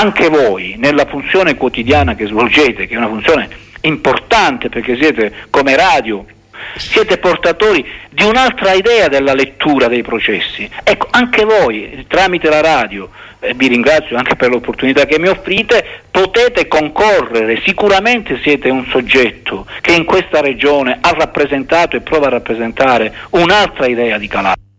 anche voi nella funzione quotidiana che svolgete, che è una funzione importante perché siete come radio, siete portatori di un'altra idea della lettura dei processi. Ecco, anche voi tramite la radio, vi ringrazio anche per l'opportunità che mi offrite, potete concorrere, sicuramente siete un soggetto che in questa regione ha rappresentato e prova a rappresentare un'altra idea di Calabria.